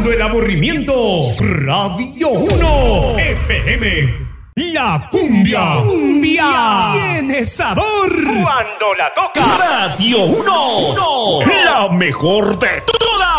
Calmando el aburrimiento. Radio 1 FM. La cumbia. Tiene sabor cuando la toca. Radio 1. La mejor de todas.